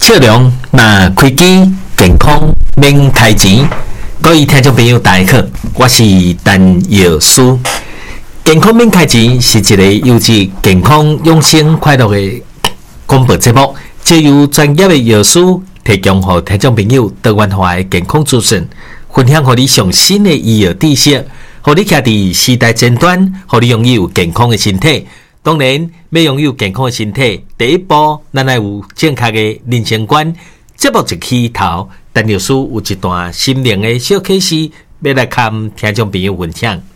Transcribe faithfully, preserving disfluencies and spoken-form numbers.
笑容那开机，健康免开钱。各位听众朋友，大家好，我是陈药师。健康免开钱是一个优质健康养生快乐的广播节目，借由专业的药师提供给听众朋友多元化的健康资讯，分享给你上新的医药知识，让你徛伫时代尖端，让你拥有健康的身体。当然，要拥有健康的身体，第一步，咱要有正确的人生观。节目一起头，陈药师有一段心灵的小启示，要来跟听众朋友分享。